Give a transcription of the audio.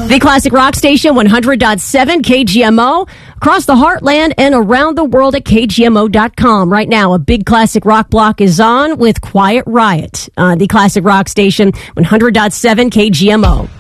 The Classic Rock Station, 100.7 KGMO, across the heartland and around the world at KGMO.com. Right now, a big classic rock block is on with Quiet Riot. The Classic Rock Station, 100.7 KGMO.